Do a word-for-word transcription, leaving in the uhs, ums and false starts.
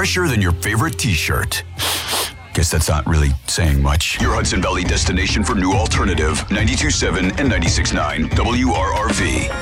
fresher than your favorite t-shirt. Guess that's not really saying much. Your Hudson Valley destination for new alternative, ninety-two point seven and ninety-six point nine W R R V.